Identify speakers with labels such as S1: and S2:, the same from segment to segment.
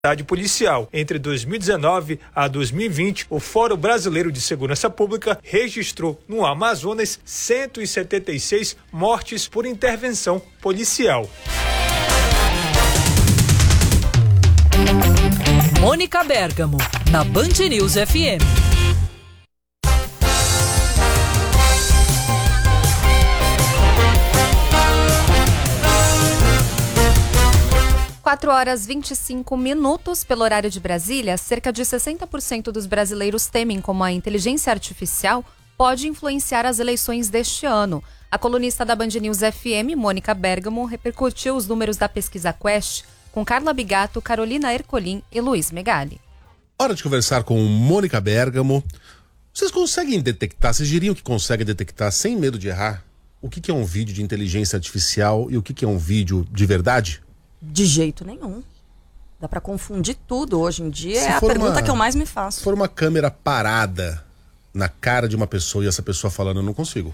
S1: policial. Entre 2019 a 2020, o Fórum Brasileiro de Segurança Pública registrou no Amazonas 176 mortes por intervenção policial.
S2: Mônica Bergamo, na Band News FM.
S3: 4h25 pelo horário de Brasília. Cerca de 60% dos brasileiros temem como a inteligência artificial pode influenciar as eleições deste ano. A colunista da Band News FM, Mônica Bergamo, repercutiu os números da pesquisa Quest com Carla Bigato, Carolina Ercolim e Luiz Megali.
S4: Hora de conversar com Mônica Bergamo. Vocês conseguem detectar, vocês diriam que conseguem detectar, sem medo de errar, o que é um vídeo de inteligência artificial e o que é um vídeo de verdade?
S5: De jeito nenhum. Dá pra confundir tudo hoje em dia. É a pergunta que eu mais me faço.
S4: Se for uma câmera parada na cara de uma pessoa e essa pessoa falando, eu não consigo.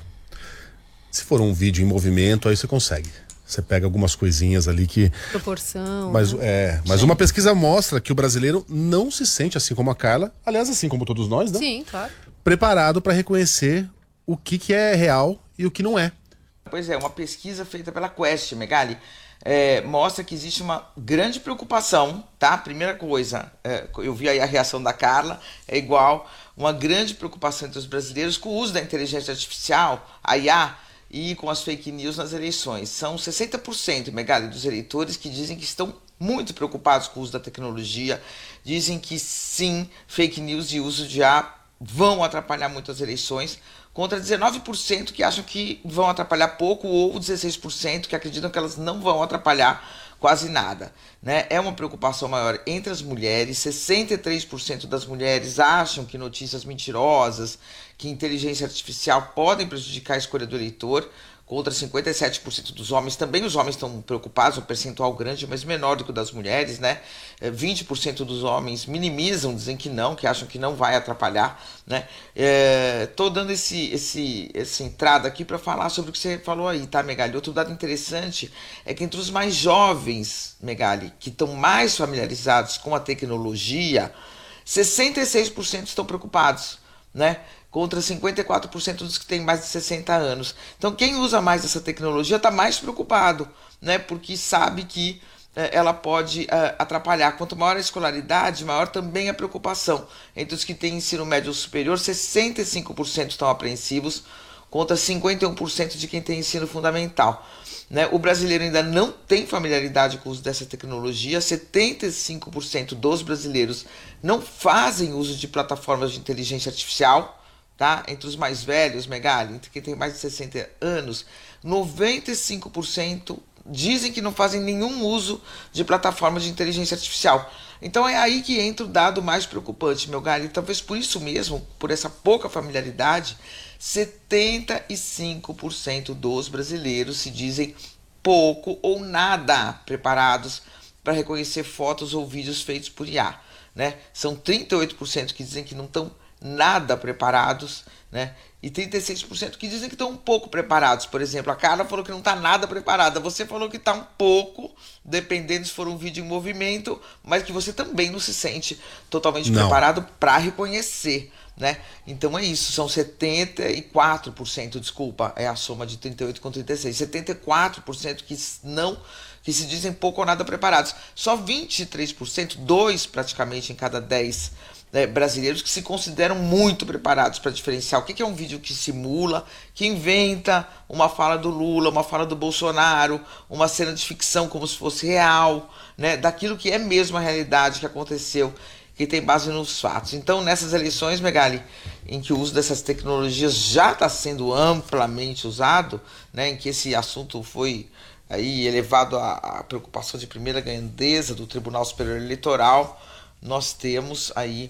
S4: Se for um vídeo em movimento, aí você consegue. Você pega algumas coisinhas ali que...
S6: Proporção.
S4: Mas, mas uma pesquisa mostra que o brasileiro não se sente, assim como a Carla, aliás, assim como todos nós, né?
S6: Sim, claro.
S4: Preparado para reconhecer o que é real e o que não é.
S7: Pois é, uma pesquisa feita pela Quest, Megali, mostra que existe uma grande preocupação, tá? Primeira coisa, eu vi aí a reação da Carla, é igual, uma grande preocupação entre os brasileiros com o uso da inteligência artificial, a IA, e com as fake news nas eleições. São 60%, Megali, dos eleitores que dizem que estão muito preocupados com o uso da tecnologia, dizem que sim, fake news e uso de IA vão atrapalhar muito as eleições, contra 19% que acham que vão atrapalhar pouco, ou 16% que acreditam que elas não vão atrapalhar quase nada, né? É uma preocupação maior entre as mulheres. 63% das mulheres acham que notícias mentirosas, que inteligência artificial podem prejudicar a escolha do eleitor, contra 57% dos homens. Também os homens estão preocupados, um percentual grande, mas menor do que o das mulheres, né? 20% dos homens minimizam, dizem que não, que acham que não vai atrapalhar, né? Tô dando essa entrada aqui para falar sobre o que você falou aí, tá, Megali? Outro dado interessante é que entre os mais jovens, Megali, que estão mais familiarizados com a tecnologia, 66% estão preocupados, né? Contra 54% dos que têm mais de 60 anos. Então, quem usa mais essa tecnologia está mais preocupado, né? Porque sabe que ela pode atrapalhar. Quanto maior a escolaridade, maior também a preocupação. Entre os que têm ensino médio superior, 65% estão apreensivos, contra 51% de quem tem ensino fundamental, né? O brasileiro ainda não tem familiaridade com o uso dessa tecnologia. 75% dos brasileiros não fazem uso de plataformas de inteligência artificial, tá? Entre os mais velhos, Megali, entre quem tem mais de 60 anos, 95% dizem que não fazem nenhum uso de plataformas de inteligência artificial. Então é aí que entra o dado mais preocupante, Megali. Talvez por isso mesmo, por essa pouca familiaridade, 75% dos brasileiros se dizem pouco ou nada preparados para reconhecer fotos ou vídeos feitos por IA, né? São 38% que dizem que não estão nada preparados, né? E 36% que dizem que estão um pouco preparados. Por exemplo, a Carla falou que não está nada preparada. Você falou que está um pouco, dependendo se for um vídeo em movimento, mas que você também não se sente totalmente preparado para reconhecer, né? Então é isso, são 74%, desculpa, é a soma de 38 com 36, 74% que se dizem pouco ou nada preparados. Só 23%, 2 praticamente em cada 10 brasileiros, que se consideram muito preparados para diferenciar o que é um vídeo que simula, que inventa uma fala do Lula, uma fala do Bolsonaro, uma cena de ficção como se fosse real, né? Daquilo que é mesmo a realidade que aconteceu, que tem base nos fatos. Então, nessas eleições, Megali, em que o uso dessas tecnologias já está sendo amplamente usado, né, em que esse assunto foi aí elevado à preocupação de primeira grandeza do Tribunal Superior Eleitoral, nós temos aí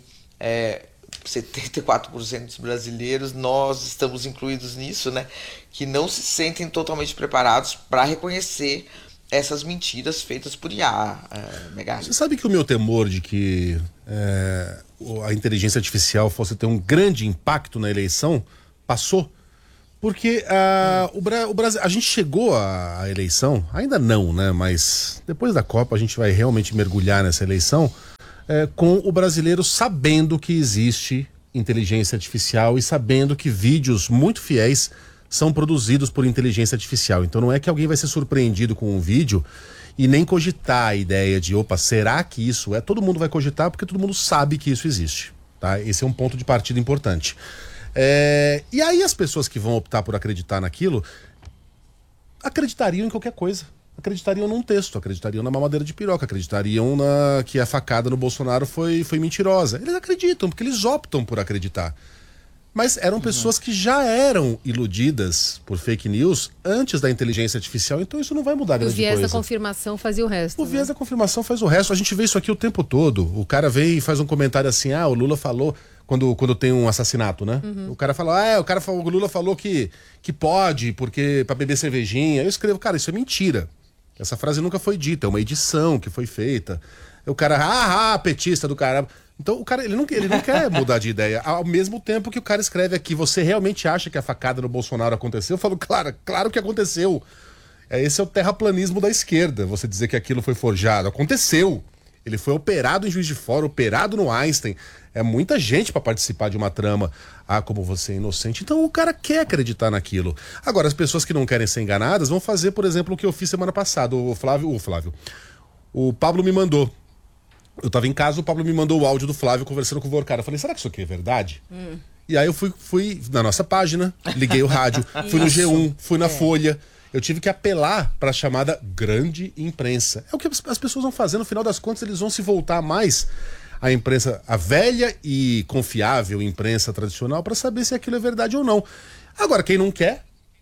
S7: 74% dos brasileiros, nós estamos incluídos nisso, né, que não se sentem totalmente preparados para reconhecer essas mentiras feitas por IA, Megali.
S4: Você sabe que o meu temor de que a inteligência artificial fosse ter um grande impacto na eleição passou? Porque o Brasil, a gente chegou à eleição, ainda não, né? Mas depois da Copa a gente vai realmente mergulhar nessa eleição com o brasileiro sabendo que existe inteligência artificial e sabendo que vídeos muito fiéis são produzidos por inteligência artificial. Então não é que alguém vai ser surpreendido com um vídeo e nem cogitar a ideia de, opa, será que isso é? Todo mundo vai cogitar porque todo mundo sabe que isso existe, tá? Esse é um ponto de partida importante. E aí as pessoas que vão optar por acreditar naquilo acreditariam em qualquer coisa. Acreditariam num texto, acreditariam na mamadeira de piroca, acreditariam que a facada no Bolsonaro foi mentirosa. Eles acreditam, porque eles optam por acreditar. Mas eram pessoas que já eram iludidas por fake news antes da inteligência artificial, então isso não vai mudar grande coisa.
S6: O viés da confirmação fazia o resto.
S4: O viés da confirmação faz o resto. A gente vê isso aqui o tempo todo. O cara vem e faz um comentário assim, o Lula falou... Quando tem um assassinato, né? O cara fala, o Lula falou que pode, porque pra beber cervejinha. Eu escrevo, cara, isso é mentira. Essa frase nunca foi dita, é uma edição que foi feita. O cara, petista do caramba. Então o cara, ele não quer mudar de ideia. Ao mesmo tempo que o cara escreve aqui, você realmente acha que a facada no Bolsonaro aconteceu? Eu falo, claro que aconteceu. Esse é o terraplanismo da esquerda, você dizer que aquilo foi forjado. Aconteceu. Ele foi operado em Juiz de Fora, operado no Einstein. É muita gente para participar de uma trama. Como você é inocente. Então o cara quer acreditar naquilo. Agora, as pessoas que não querem ser enganadas vão fazer, por exemplo, o que eu fiz semana passada. O Pablo me mandou. Eu tava em casa, o Pablo me mandou o áudio do Flávio conversando com o Vorcara. Eu falei, será que isso aqui é verdade? E aí eu fui na nossa página, liguei o rádio, fui no G1, fui na Folha. Eu tive que apelar para a chamada grande imprensa. É o que as pessoas vão fazer, no final das contas eles vão se voltar mais à imprensa, a velha e confiável imprensa tradicional, para saber se aquilo é verdade ou não. Agora, quem não quer,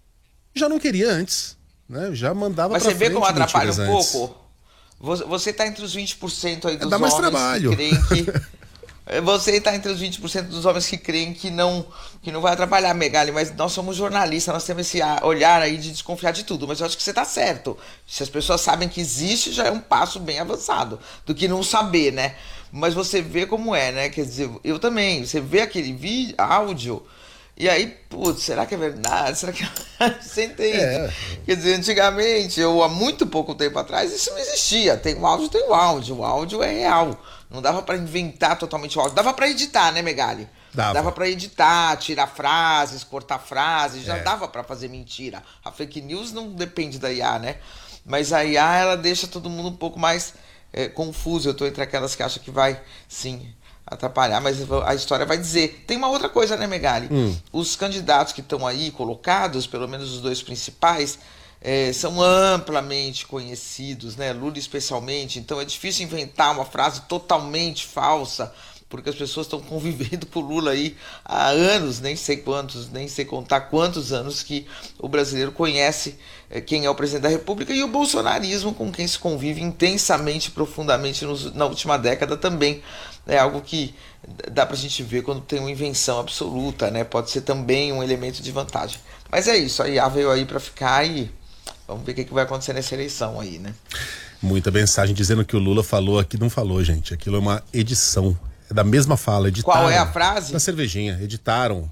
S4: já não queria antes, né? Já mandava para frente.
S7: Mas você vê como atrapalha um
S4: antes.
S7: pouco? Você tá entre os 20% aí dos
S4: dá mais
S7: homens
S4: trabalho.
S7: que creem que... Você está entre os 20% dos homens que creem que não vai atrapalhar, Megali, mas nós somos jornalistas, nós temos esse olhar aí de desconfiar de tudo, mas eu acho que você está certo. Se as pessoas sabem que existe, já é um passo bem avançado, do que não saber, né? Mas você vê como é, né? Quer dizer, eu também, você vê aquele vídeo, áudio, e aí, putz, será que é verdade? Será que... Você entende? Quer dizer, antigamente, há muito pouco tempo atrás, isso não existia. Tem o áudio, o áudio é real. Não dava pra inventar totalmente o áudio. Dava pra editar, né, Megali? Dava pra editar, tirar frases, cortar frases, já dava pra fazer mentira. A fake news não depende da IA, né? Mas a IA, ela deixa todo mundo um pouco mais confuso. Eu tô entre aquelas que acham que vai, sim, atrapalhar, mas a história vai dizer. Tem uma outra coisa, né, Megali? Os candidatos que estão aí colocados, pelo menos os dois principais, são amplamente conhecidos, né? Lula especialmente, então é difícil inventar uma frase totalmente falsa, porque as pessoas estão convivendo com o Lula aí há anos, nem sei contar quantos anos que o brasileiro conhece quem é o presidente da República, e o bolsonarismo com quem se convive intensamente, profundamente na última década também. É algo que dá pra gente ver quando tem uma invenção absoluta, né? Pode ser também um elemento de vantagem. Mas é isso, a IA veio aí pra ficar e vamos ver o que vai acontecer nessa eleição aí, né?
S4: Muita mensagem dizendo que o Lula falou aqui, não falou, gente. Aquilo é uma edição. É da mesma fala, editaram.
S7: Qual é a frase?
S4: Da cervejinha, editaram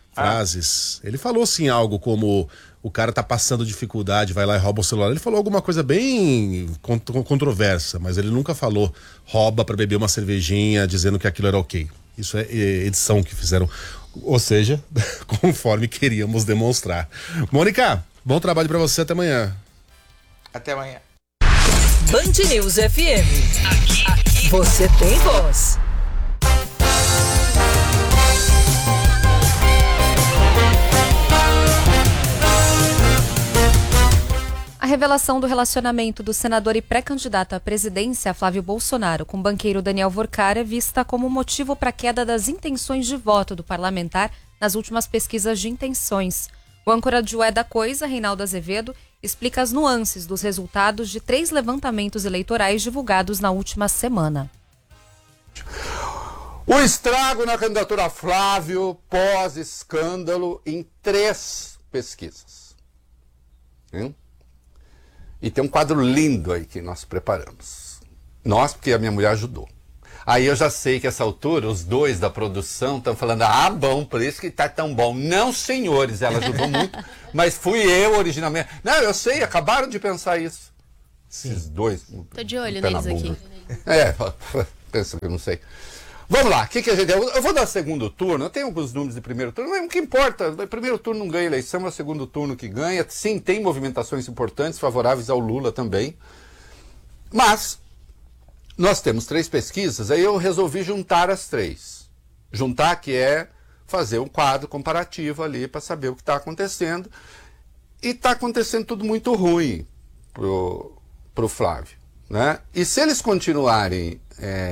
S4: frases. Ele falou assim algo como o cara tá passando dificuldade, vai lá e rouba o celular. Ele falou alguma coisa bem controversa, mas ele nunca falou rouba pra beber uma cervejinha dizendo que aquilo era ok. Isso é edição que fizeram, ou seja, conforme queríamos demonstrar. Mônica, bom trabalho pra você, até amanhã.
S7: Até amanhã.
S2: Band News FM. Aqui você tem voz.
S3: A revelação do relacionamento do senador e pré-candidato à presidência Flávio Bolsonaro com o banqueiro Daniel Vorcara é vista como motivo para a queda das intenções de voto do parlamentar nas últimas pesquisas de intenções. O âncora de Ué da Coisa, Reinaldo Azevedo, explica as nuances dos resultados de 3 levantamentos eleitorais divulgados na última semana.
S8: O estrago na candidatura Flávio pós-escândalo em 3 pesquisas. E tem um quadro lindo aí que nós preparamos. Nós, porque a minha mulher ajudou. Aí eu já sei que essa altura, os dois da produção estão falando, bom, por isso que tá tão bom. Não, senhores, ela ajudou muito, mas fui eu originalmente. Não, eu sei, acabaram de pensar isso. Sim. Esses dois.
S6: Tô de olho neles aqui.
S8: Pensa que eu não sei. Vamos lá, o que a gente... Eu vou dar segundo turno, eu tenho alguns números de primeiro turno, mas o que importa, o primeiro turno não ganha eleição, é o segundo turno que ganha. Sim, tem movimentações importantes, favoráveis ao Lula também. Mas, nós temos 3 pesquisas, aí eu resolvi juntar as 3. Juntar, que é fazer um quadro comparativo ali para saber o que está acontecendo. E está acontecendo tudo muito ruim pro Flávio, né? E se eles continuarem...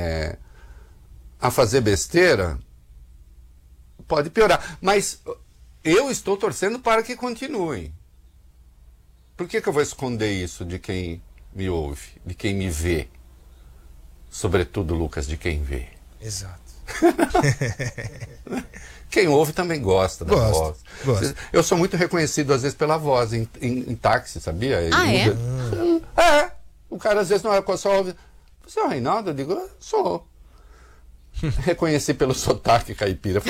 S8: a fazer besteira, pode piorar. Mas eu estou torcendo para que continuem. Por que eu vou esconder isso de quem me ouve, de quem me vê? Sobretudo, Lucas, de quem vê.
S9: Exato.
S8: Quem ouve também gosta da voz.
S9: Gosto.
S8: Eu sou muito reconhecido, às vezes, pela voz, em táxi, sabia? O cara, às vezes, não é só ouve. Você é o Reinaldo? Eu digo, sou. Reconheci pelo sotaque caipira.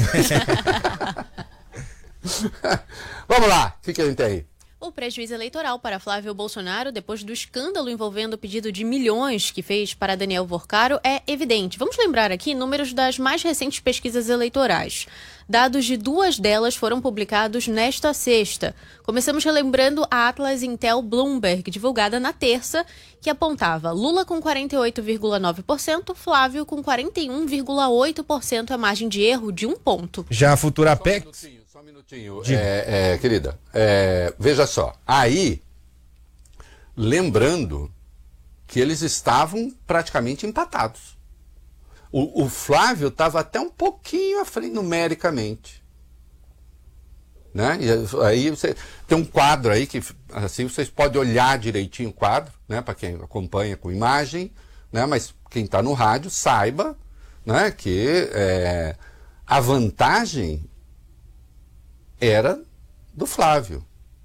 S8: Vamos lá, o que a gente tem aí?
S6: O prejuízo eleitoral para Flávio Bolsonaro, depois do escândalo envolvendo o pedido de milhões que fez para Daniel Vorcaro, é evidente. Vamos lembrar aqui números das mais recentes pesquisas eleitorais. Dados de 2 delas foram publicados nesta sexta. Começamos relembrando a Atlas Intel Bloomberg, divulgada na terça, que apontava Lula com 48,9%, Flávio com 41,8%, a margem de erro de 1 ponto.
S9: Já a futura PEC...
S8: Só um minutinho, querida. Veja só, aí, lembrando que eles estavam praticamente empatados. O Flávio estava até um pouquinho à frente numericamente. Né? E aí você tem um quadro aí que assim vocês podem olhar direitinho o quadro, né? Para quem acompanha com imagem, né? Mas quem está no rádio saiba, né? Que a vantagem era do Flávio.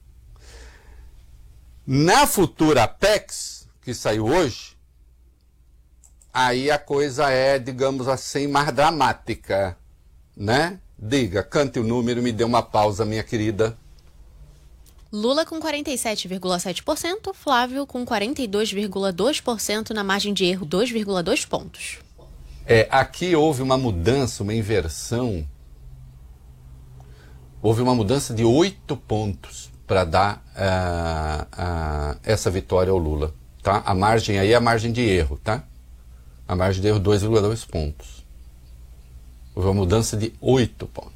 S8: Na futura Apex, que saiu hoje, aí a coisa é, digamos assim, mais dramática, né? Diga, cante o número e me dê uma pausa, minha querida.
S6: Lula com 47,7%, Flávio com 42,2% na margem de erro, 2,2 pontos.
S8: Aqui houve uma mudança, uma inversão. Houve uma mudança de 8 pontos para dar essa vitória ao Lula. Tá? A margem aí é a margem de erro, tá? A margem de erro 2,2 pontos. Houve uma mudança de 8 pontos.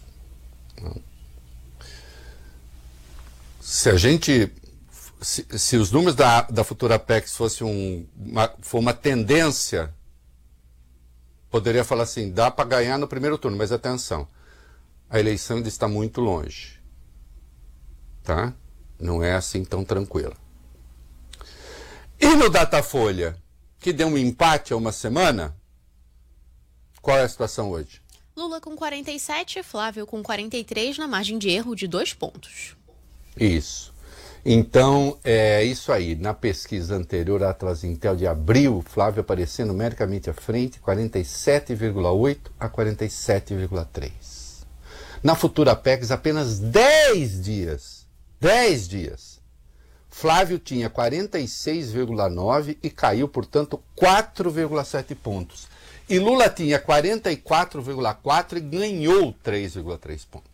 S8: Se os números da futura Apex fossem uma tendência, poderia falar assim, dá para ganhar no primeiro turno, mas atenção, a eleição ainda está muito longe. Tá? Não é assim tão tranquila. E no Datafolha, que deu um empate há uma semana, qual é a situação hoje?
S6: Lula com 47, Flávio com 43, na margem de erro de 2 pontos.
S8: Isso. Então, é isso aí. Na pesquisa anterior, a Atlas Intel de abril, Flávio aparecendo numericamente à frente, 47,8 a 47,3. Na futura Apex, apenas 10 dias. 10 dias. Flávio tinha 46,9 e caiu, portanto, 4,7 pontos. E Lula tinha 44,4 e ganhou 3,3 pontos.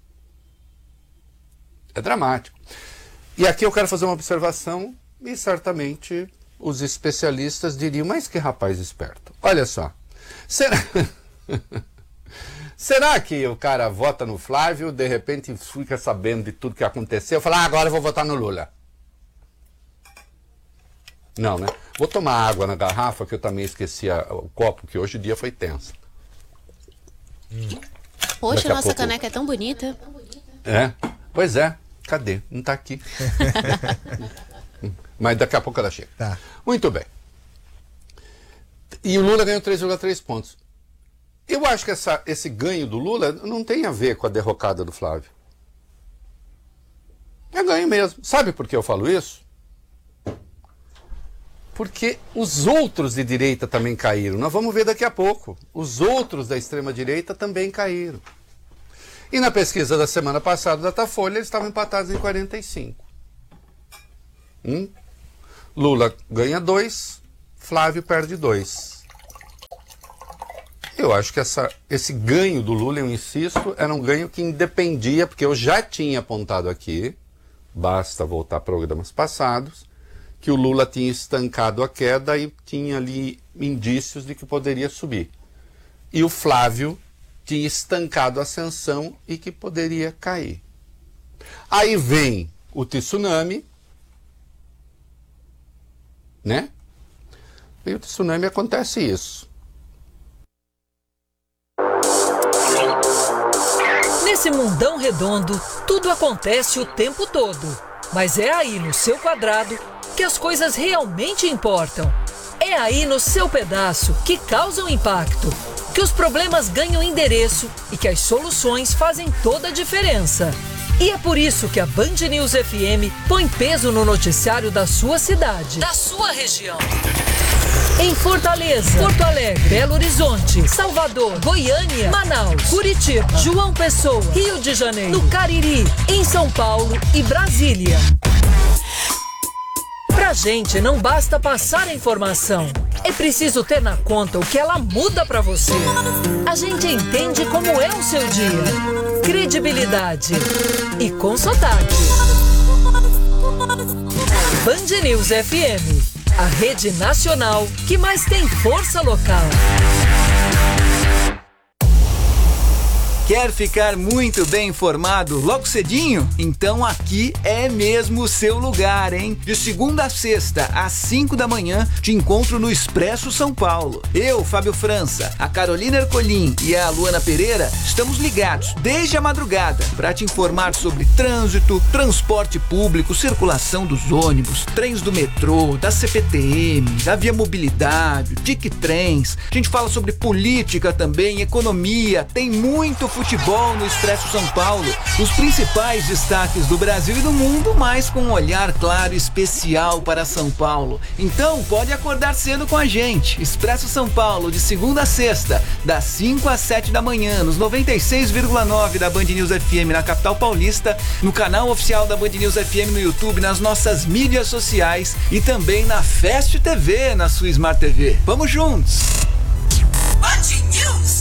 S8: É dramático. E aqui eu quero fazer uma observação e certamente os especialistas diriam, mas que rapaz esperto. Olha só, será que o cara vota no Flávio, de repente fica sabendo de tudo que aconteceu, fala, agora eu vou votar no Lula? Não, né? Vou tomar água na garrafa, que eu também esqueci o copo, que hoje o dia foi tenso.
S6: Poxa, nossa caneca é tão bonita.
S8: Pois é. Cadê? Não está aqui. Mas daqui a pouco ela chega.
S9: Tá.
S8: Muito bem. E o Lula ganhou 3,3 pontos. Eu acho que esse ganho do Lula não tem a ver com a derrocada do Flávio. É ganho mesmo. Sabe por que eu falo isso? Porque os outros de direita também caíram. Nós vamos ver daqui a pouco. Os outros da extrema-direita também caíram. E na pesquisa da semana passada da Datafolha, eles estavam empatados em 45. Lula ganha 2, Flávio perde 2. Eu acho que esse ganho do Lula, eu insisto, era um ganho que independia, porque eu já tinha apontado aqui, basta voltar a programas passados, que o Lula tinha estancado a queda e tinha ali indícios de que poderia subir. E o Flávio tinha estancado a ascensão e que poderia cair. Aí vem o tsunami, né? E o tsunami acontece isso.
S2: Nesse mundão redondo, tudo acontece o tempo todo. Mas é aí no seu quadrado que as coisas realmente importam. É aí no seu pedaço que causam impacto, que os problemas ganham endereço e que as soluções fazem toda a diferença. E é por isso que a Band News FM põe peso no noticiário da sua cidade, da sua região. Em Fortaleza, Porto Alegre, Belo Horizonte, Salvador, Goiânia, Manaus, Curitiba, João Pessoa, Rio de Janeiro, no Cariri, em São Paulo e Brasília. Pra gente não basta passar a informação, é preciso ter na conta o que ela muda pra você. A gente entende como é o seu dia, credibilidade e com sotaque. Band News FM, a rede nacional que mais tem força local.
S9: Quer ficar muito bem informado logo cedinho? Então aqui é mesmo o seu lugar, hein? De segunda a sexta, às 5 da manhã, te encontro no Expresso São Paulo. Eu, Fábio França, a Carolina Ercolim e a Luana Pereira estamos ligados desde a madrugada para te informar sobre trânsito, transporte público, circulação dos ônibus, trens do metrô, da CPTM, da Via Mobilidade, Tic Trens. A gente fala sobre política também, economia, tem muito futebol no Expresso São Paulo, os principais destaques do Brasil e do mundo, mas com um olhar claro e especial para São Paulo. Então pode acordar cedo com a gente. Expresso São Paulo, de segunda a sexta, das 5 às 7 da manhã, nos 96,9 da Band News FM na capital paulista, no canal oficial da Band News FM no YouTube, nas nossas mídias sociais e também na Fast TV, na sua Smart TV. Vamos juntos!
S2: Band News!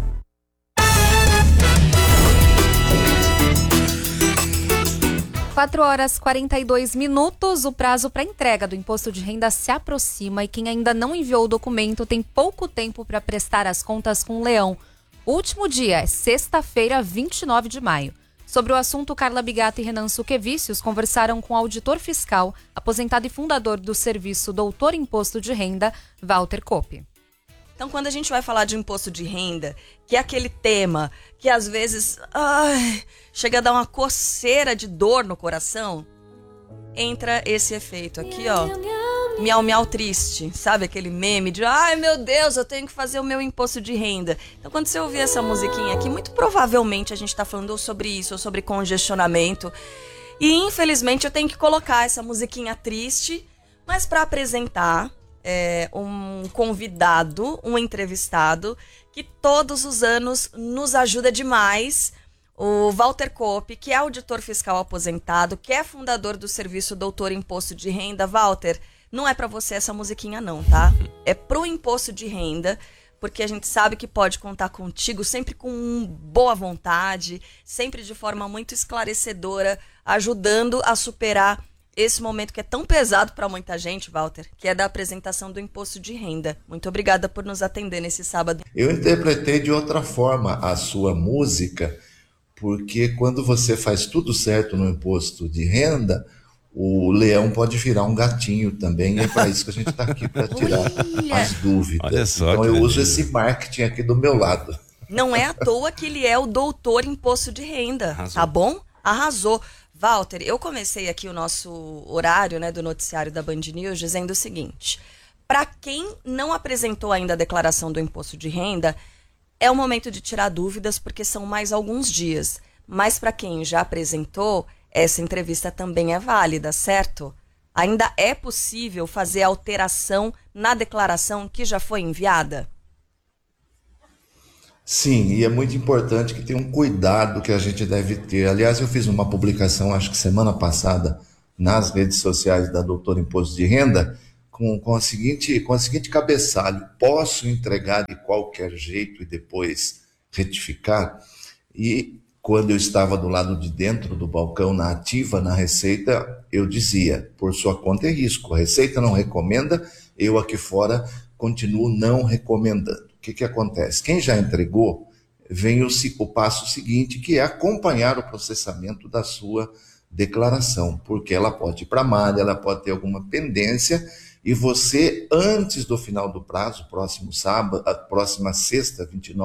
S3: 4h42, o prazo para entrega do imposto de renda se aproxima e quem ainda não enviou o documento tem pouco tempo para prestar as contas com o Leão. O último dia é sexta-feira, 29 de maio. Sobre o assunto, Carla Bigato e Renan Suquevicius conversaram com o auditor fiscal, aposentado e fundador do serviço Doutor Imposto de Renda, Walter Kopp.
S5: Então, quando a gente vai falar de imposto de renda, que é aquele tema que às vezes chega a dar uma coceira de dor no coração, entra esse efeito aqui, ó. Miau, miau triste. Sabe aquele meme de, ai meu Deus, eu tenho que fazer o meu imposto de renda. Então, quando você ouvir essa musiquinha aqui, muito provavelmente a gente está falando ou sobre isso, ou sobre congestionamento. E, infelizmente, eu tenho que colocar essa musiquinha triste, mas para apresentar um convidado, um entrevistado, que todos os anos nos ajuda demais, o Walter Kopp, que é auditor fiscal aposentado, que é fundador do serviço Doutor Imposto de Renda. Walter, não é para você essa musiquinha não, tá? É pro imposto de renda, porque a gente sabe que pode contar contigo sempre com boa vontade, sempre de forma muito esclarecedora, ajudando a superar esse momento que é tão pesado para muita gente, Walter, que é da apresentação do imposto de renda. Muito obrigada por nos atender nesse sábado.
S10: Eu interpretei de outra forma a sua música, porque quando você faz tudo certo no imposto de renda, o leão pode virar um gatinho também, e é para isso que a gente está aqui, para tirar as dúvidas.
S11: Olha só,
S10: então eu uso esse marketing aqui do meu lado.
S5: Não é à toa que ele é o doutor imposto de renda, arrasou. Tá bom? Arrasou. Walter, eu comecei aqui o nosso horário, né, do noticiário da Band News dizendo o seguinte: para quem não apresentou ainda a declaração do imposto de renda, é o momento de tirar dúvidas, porque são mais alguns dias. Mas para quem já apresentou, essa entrevista também é válida, certo? Ainda é possível fazer alteração na declaração que já foi enviada?
S10: Sim, e é muito importante que tenha um cuidado que a gente deve ter. Aliás, eu fiz uma publicação, acho que semana passada, nas redes sociais da Doutor Imposto de Renda, com a seguinte cabeçalho: posso entregar de qualquer jeito e depois retificar? E quando eu estava do lado de dentro do balcão, na ativa, na Receita, eu dizia, por sua conta e risco, a Receita não recomenda, eu aqui fora continuo não recomendando. O que acontece? Quem já entregou, vem o passo seguinte, que é acompanhar o processamento da sua declaração, porque ela pode ir para a malha, ela pode ter alguma pendência, e você, antes do final do prazo, próximo sábado, a próxima sexta,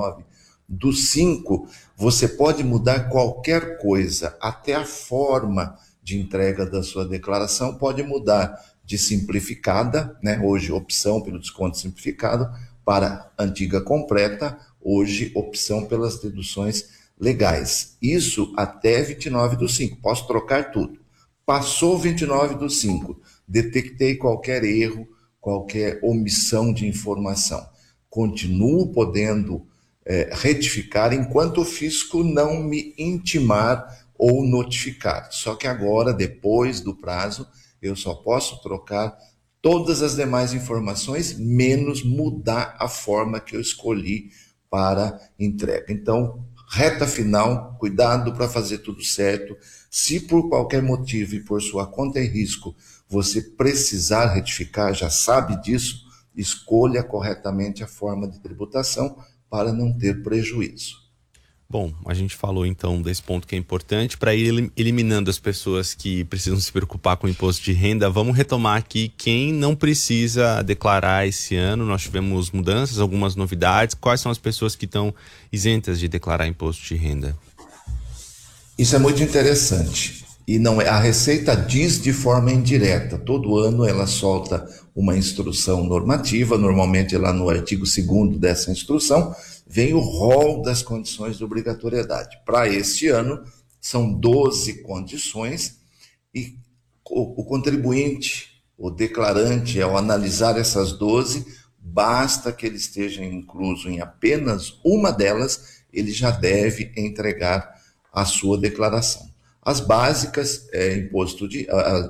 S10: 29/5, você pode mudar qualquer coisa, até a forma de entrega da sua declaração pode mudar de simplificada, né? Hoje opção pelo desconto simplificado, para antiga completa, hoje opção pelas deduções legais. Isso até 29/5, posso trocar tudo. Passou 29/5, detectei qualquer erro, qualquer omissão de informação, continuo podendo retificar enquanto o fisco não me intimar ou notificar. Só que agora, depois do prazo, eu só posso trocar todas as demais informações, menos mudar a forma que eu escolhi para entrega. Então, reta final, cuidado para fazer tudo certo. Se por qualquer motivo e por sua conta e risco você precisar retificar, já sabe disso, escolha corretamente a forma de tributação para não ter prejuízo.
S11: Bom, a gente falou então desse ponto que é importante. Para ir eliminando as pessoas que precisam se preocupar com o imposto de renda, vamos retomar aqui quem não precisa declarar esse ano. Nós tivemos mudanças, algumas novidades. Quais são as pessoas que estão isentas de declarar imposto de renda?
S10: Isso é muito interessante. E não é, a Receita diz de forma indireta. Todo ano ela solta uma instrução normativa, normalmente lá no artigo 2º dessa instrução, vem o rol das condições de obrigatoriedade. Para este ano, são 12 condições e o contribuinte, o declarante, ao analisar essas 12, basta que ele esteja incluso em apenas uma delas, ele já deve entregar a sua declaração. As básicas é imposto de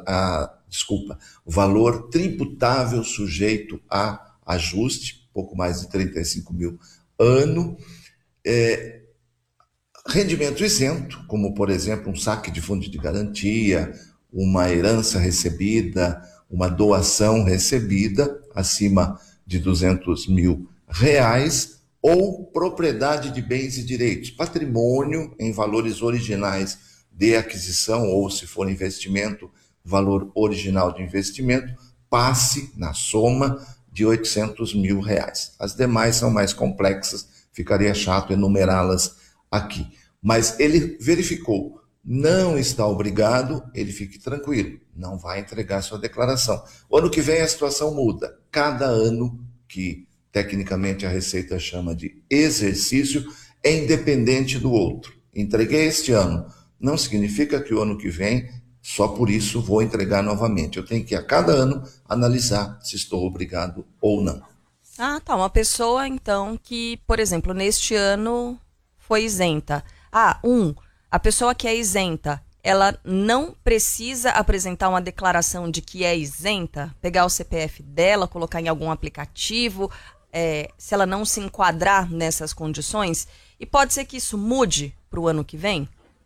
S10: o valor tributável sujeito a ajuste, pouco mais de 35 mil ano, rendimento isento, como por exemplo um saque de fundo de garantia, uma herança recebida, uma doação recebida acima de R$200 mil, ou propriedade de bens e direitos, patrimônio em valores originais de aquisição, ou se for investimento, valor original de investimento, passe na soma de R$800 mil. As demais são mais complexas, ficaria chato enumerá-las aqui. Mas ele verificou, não está obrigado, ele fique tranquilo, não vai entregar sua declaração. O ano que vem a situação muda. Cada ano, que tecnicamente a Receita chama de exercício, é independente do outro. Entreguei este ano, não significa que o ano que vem, só por isso, vou entregar novamente. Eu tenho que, a cada ano, analisar se estou obrigado ou não.
S5: Ah, tá. Uma pessoa, então, que, por exemplo, neste ano foi isenta. A pessoa que é isenta, ela não precisa apresentar uma declaração de que é isenta? Pegar o CPF dela, colocar em algum aplicativo, se ela não se enquadrar nessas condições? E pode ser que isso mude para o ano que vem?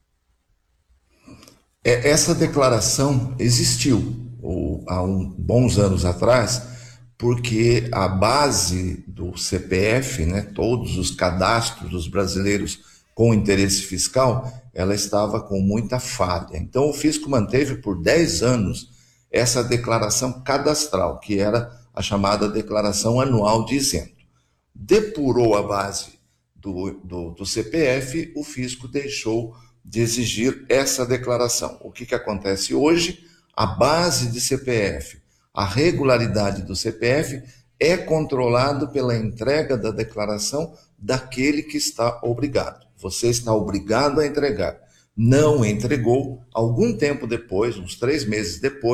S10: Essa declaração existiu há bons anos atrás, porque a base do CPF, né, todos os cadastros dos brasileiros com interesse fiscal, ela estava com muita falha. Então o fisco manteve por 10 anos essa declaração cadastral, que era a chamada declaração anual de isento. Depurou a base do CPF, o fisco deixou de exigir essa declaração. O que acontece hoje? A base de CPF, a regularidade do CPF é controlado pela entrega da declaração daquele que está obrigado. Você está obrigado a entregar. Não entregou, algum tempo depois, uns 3 meses depois,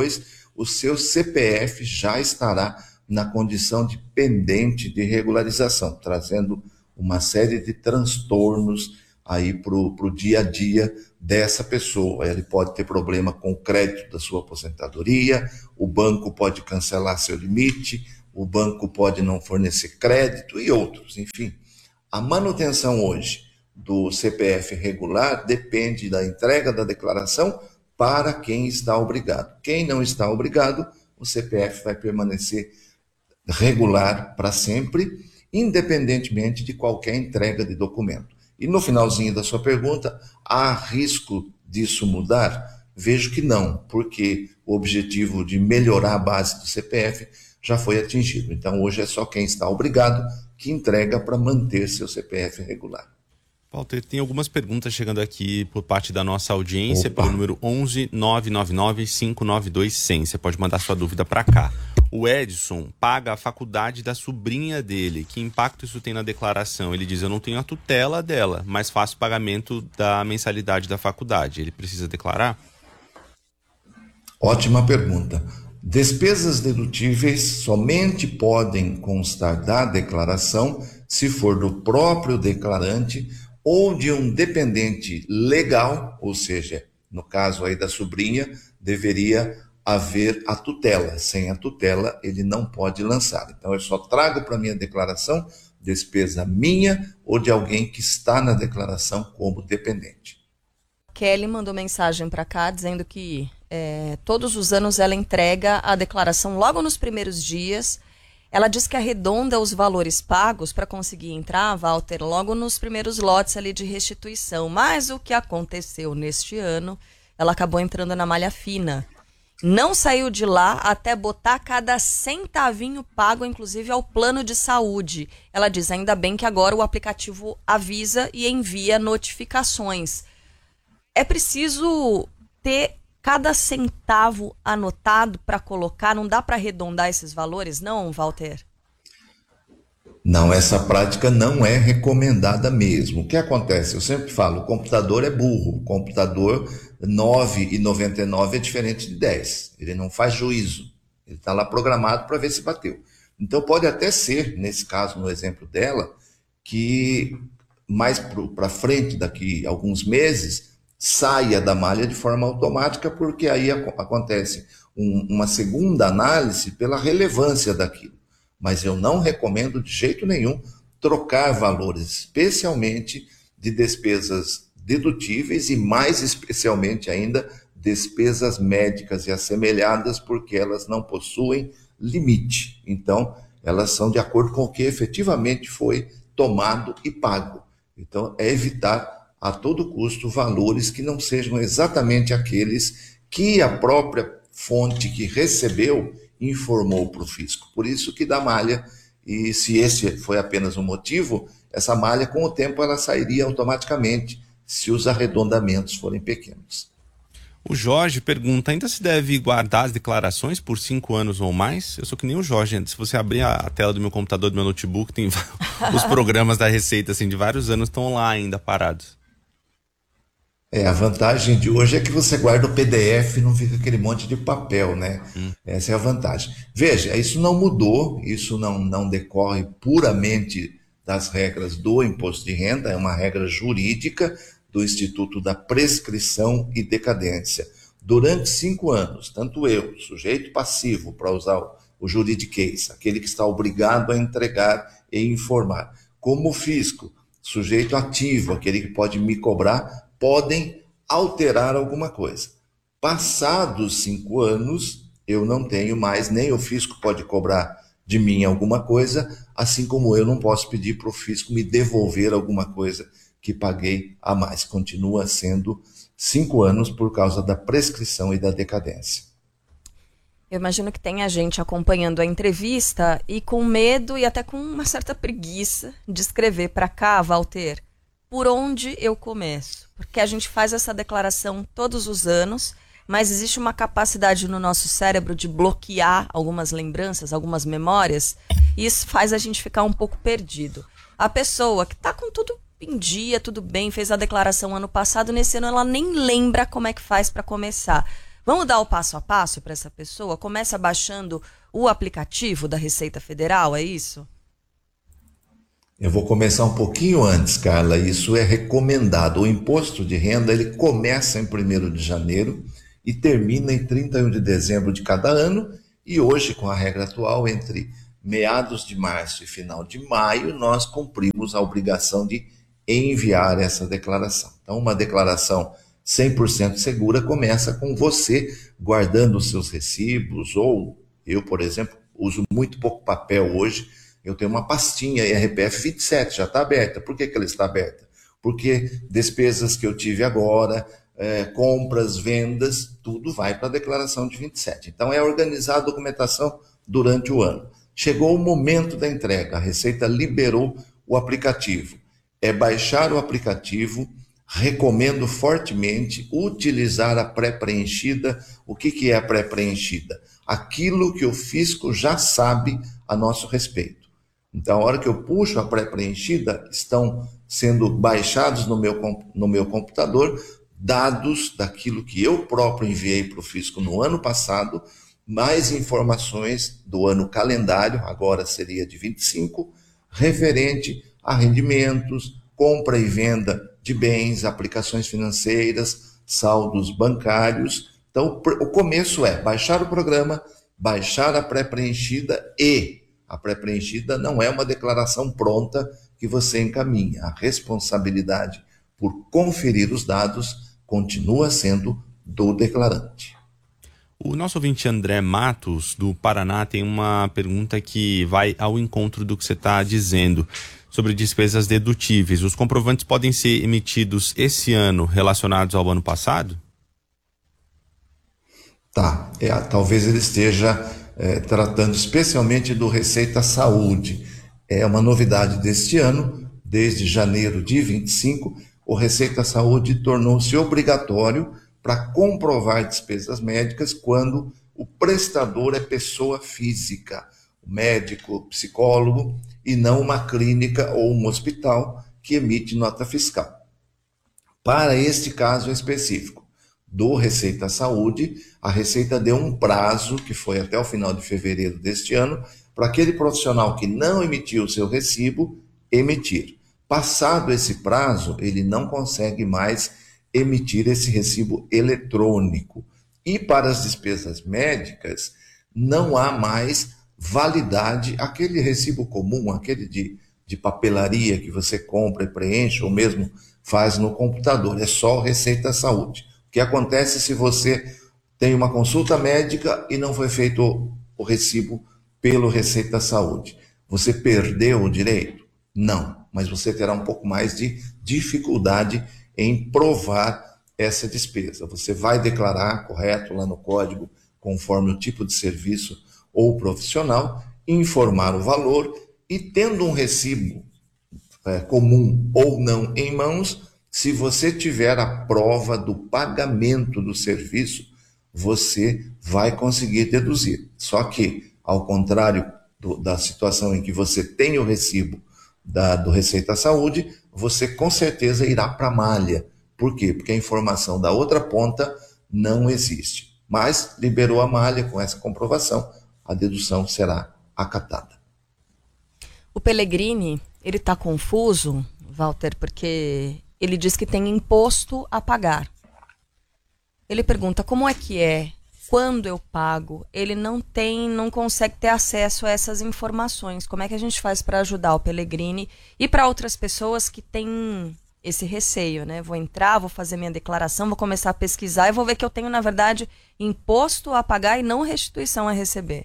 S10: o seu CPF já estará na condição de pendente de regularização, trazendo uma série de transtornos aí para o dia a dia dessa pessoa. Ele pode ter problema com o crédito da sua aposentadoria, o banco pode cancelar seu limite, o banco pode não fornecer crédito e outros. Enfim, a manutenção hoje do CPF regular depende da entrega da declaração para quem está obrigado. Quem não está obrigado, o CPF vai permanecer regular para sempre, independentemente de qualquer entrega de documento. E no finalzinho da sua pergunta, há risco disso mudar? Vejo que não, porque o objetivo de melhorar a base do CPF já foi atingido. Então hoje é só quem está obrigado que entrega para manter seu CPF regular.
S11: Walter, tem algumas perguntas chegando aqui por parte da nossa audiência, pelo número 11 999 592 100. Você pode mandar sua dúvida para cá. O Edson paga a faculdade da sobrinha dele. Que impacto isso tem na declaração? Ele diz, eu não tenho a tutela dela, mas faço pagamento da mensalidade da faculdade. Ele precisa declarar?
S10: Ótima pergunta. Despesas dedutíveis somente podem constar da declaração se for do próprio declarante ou de um dependente legal, ou seja, no caso aí da sobrinha, deveria haver a tutela. Sem a tutela, ele não pode lançar. Então, eu só trago para minha declaração despesa minha ou de alguém que está na declaração como dependente.
S5: Kelly mandou mensagem para cá dizendo que todos os anos ela entrega a declaração logo nos primeiros dias. Ela diz que arredonda os valores pagos para conseguir entrar, Walter, logo nos primeiros lotes ali de restituição. Mas o que aconteceu neste ano, ela acabou entrando na malha fina. Não saiu de lá até botar cada centavinho pago, inclusive ao plano de saúde. Ela diz, ainda bem que agora o aplicativo avisa e envia notificações. É preciso ter cada centavo anotado para colocar? Não dá para arredondar esses valores, não, Walter?
S10: Não, essa prática não é recomendada mesmo. O que acontece? Eu sempre falo, o computador é burro. O computador 9,99 é diferente de 10. Ele não faz juízo. Ele está lá programado para ver se bateu. Então pode até ser, nesse caso, no exemplo dela, que mais para frente, daqui a alguns meses, saia da malha de forma automática, porque aí acontece uma segunda análise pela relevância daquilo. Mas eu não recomendo de jeito nenhum trocar valores, especialmente de despesas dedutíveis e mais especialmente ainda despesas médicas e assemelhadas, porque elas não possuem limite. Então, elas são de acordo com o que efetivamente foi tomado e pago. Então, é evitar a todo custo valores que não sejam exatamente aqueles que a própria fonte que recebeu informou para o fisco. Por isso que dá malha, e se esse foi apenas um motivo, essa malha com o tempo ela sairia automaticamente se os arredondamentos forem pequenos.
S11: O Jorge pergunta, ainda se deve guardar as declarações por 5 anos ou mais? Eu sou que nem o Jorge, se você abrir a tela do meu computador, do meu notebook, tem os programas da Receita assim, de vários anos estão lá ainda parados.
S10: A vantagem de hoje é que você guarda o PDF e não fica aquele monte de papel, né? Essa é a vantagem. Veja, isso não mudou, isso não decorre puramente das regras do imposto de renda, é uma regra jurídica do Instituto da Prescrição e Decadência. Durante 5 anos, tanto eu, sujeito passivo, para usar o juridiquês, aquele que está obrigado a entregar e informar, como o fisco, sujeito ativo, aquele que pode me cobrar, podem alterar alguma coisa. Passados 5 anos, eu não tenho mais, nem o fisco pode cobrar de mim alguma coisa, assim como eu não posso pedir para o fisco me devolver alguma coisa que paguei a mais. Continua sendo 5 anos por causa da prescrição e da decadência.
S5: Eu imagino que tenha gente acompanhando a entrevista e com medo e até com uma certa preguiça de escrever para cá, Walter, por onde eu começo? Porque a gente faz essa declaração todos os anos, mas existe uma capacidade no nosso cérebro de bloquear algumas lembranças, algumas memórias, e isso faz a gente ficar um pouco perdido. A pessoa que está com tudo em dia, tudo bem, fez a declaração ano passado, nesse ano ela nem lembra como é que faz para começar. Vamos dar o passo a passo para essa pessoa? Começa baixando o aplicativo da Receita Federal, é isso?
S10: Eu vou começar um pouquinho antes, Carla. Isso é recomendado. O imposto de renda ele começa em 1º de janeiro e termina em 31 de dezembro de cada ano. E hoje, com a regra atual, entre meados de março e final de maio, nós cumprimos a obrigação de enviar essa declaração. Então, uma declaração 100% segura começa com você guardando os seus recibos, ou eu, por exemplo, uso muito pouco papel hoje. Eu tenho uma pastinha IRPF 27, já está aberta. Por que ela está aberta? Porque despesas que eu tive agora, compras, vendas, tudo vai para a declaração de 27. Então é organizar a documentação durante o ano. Chegou o momento da entrega, a Receita liberou o aplicativo. É baixar o aplicativo, recomendo fortemente utilizar a pré-preenchida. O que é a pré-preenchida? Aquilo que o fisco já sabe a nosso respeito. Então, a hora que eu puxo a pré-preenchida, estão sendo baixados no meu computador dados daquilo que eu próprio enviei para o fisco no ano passado, mais informações do ano calendário, agora seria de 25, referente a rendimentos, compra e venda de bens, aplicações financeiras, saldos bancários. Então, o começo é baixar o programa, baixar a pré-preenchida e a pré-preenchida não é uma declaração pronta que você encaminha. A responsabilidade por conferir os dados continua sendo do declarante.
S11: O nosso ouvinte André Matos, do Paraná, tem uma pergunta que vai ao encontro do que você está dizendo sobre despesas dedutíveis. Os comprovantes podem ser emitidos esse ano relacionados ao ano passado?
S10: Tá, talvez ele esteja tratando especialmente do Receita Saúde. É uma novidade deste ano, desde janeiro de 25, o Receita Saúde tornou-se obrigatório para comprovar despesas médicas quando o prestador é pessoa física, médico, psicólogo, e não uma clínica ou um hospital que emite nota fiscal. Para este caso específico do Receita Saúde, a Receita deu um prazo, que foi até o final de fevereiro deste ano, para aquele profissional que não emitiu o seu recibo, emitir. Passado esse prazo, ele não consegue mais emitir esse recibo eletrônico. E para as despesas médicas, não há mais validade aquele recibo comum, aquele de papelaria que você compra e preenche, ou mesmo faz no computador. É só o Receita Saúde. O que acontece se você tem uma consulta médica e não foi feito o recibo pelo Receita Saúde? Você perdeu o direito? Não, mas você terá um pouco mais de dificuldade em provar essa despesa. Você vai declarar correto lá no código, conforme o tipo de serviço ou profissional, informar o valor e, tendo um recibo comum ou não em mãos, se você tiver a prova do pagamento do serviço, você vai conseguir deduzir. Só que, ao contrário da situação em que você tem o recibo do Receita Saúde, você com certeza irá para a malha. Por quê? Porque a informação da outra ponta não existe. Mas liberou a malha com essa comprovação, a dedução será acatada.
S5: O Pellegrini, ele está confuso, Walter, porque ele diz que tem imposto a pagar. Ele pergunta como é que é, quando eu pago, ele não consegue ter acesso a essas informações. Como é que a gente faz para ajudar o Pellegrini e para outras pessoas que têm esse receio, né? Vou entrar, vou fazer minha declaração, vou começar a pesquisar e vou ver que eu tenho, na verdade, imposto a pagar e não restituição a receber.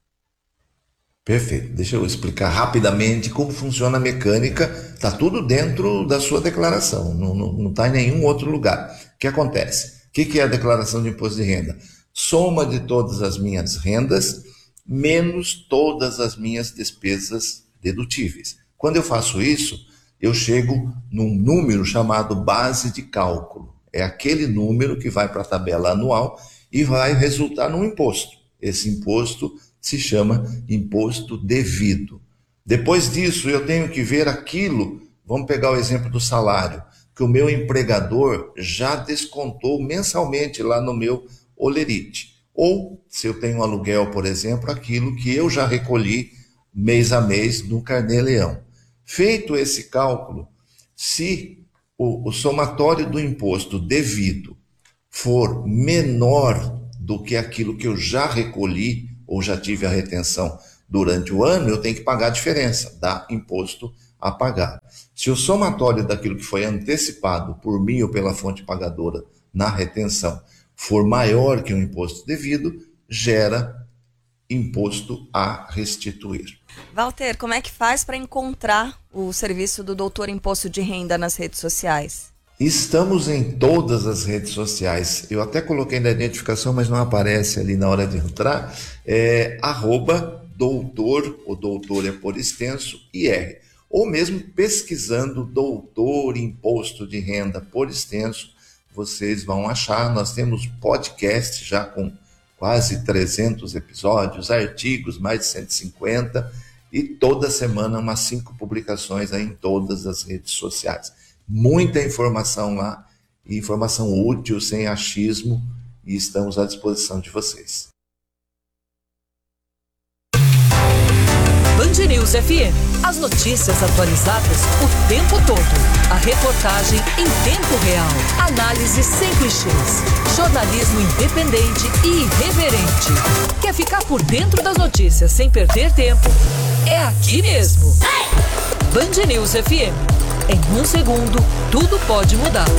S10: Perfeito. Deixa eu explicar rapidamente como funciona a mecânica. Está tudo dentro da sua declaração, não está em nenhum outro lugar. O que acontece? O que é a declaração de imposto de renda? Soma de todas as minhas rendas, menos todas as minhas despesas dedutíveis. Quando eu faço isso, eu chego num número chamado base de cálculo. É aquele número que vai para a tabela anual e vai resultar num imposto. Esse imposto se chama imposto devido. Depois disso, eu tenho que ver aquilo, vamos pegar o exemplo do salário, que o meu empregador já descontou mensalmente lá no meu holerite. Ou, se eu tenho um aluguel, por exemplo, aquilo que eu já recolhi mês a mês no Carnê-Leão. Feito esse cálculo, se o somatório do imposto devido for menor do que aquilo que eu já recolhi ou já tive a retenção durante o ano, eu tenho que pagar a diferença, dá imposto a pagar. Se o somatório daquilo que foi antecipado por mim ou pela fonte pagadora na retenção for maior que o imposto devido, gera imposto a restituir.
S5: Walter, como é que faz para encontrar o serviço do Doutor Imposto de Renda nas redes sociais?
S10: Estamos em todas as redes sociais. Eu até coloquei na identificação, mas não aparece ali na hora de entrar. @doutor, o doutor é por extenso, IR. Ou mesmo pesquisando Doutor Imposto de Renda por extenso, vocês vão achar. Nós temos podcast já com quase 300 episódios, artigos, mais de 150, e toda semana umas 5 publicações aí em todas as redes sociais. Muita informação lá, informação útil, sem achismo, e estamos à disposição de vocês.
S2: Band News FM. As notícias atualizadas o tempo todo. A reportagem em tempo real. Análise sem clichês. Jornalismo independente e irreverente. Quer ficar por dentro das notícias sem perder tempo? É aqui mesmo. Band News FM. Em 1 segundo, tudo pode mudar.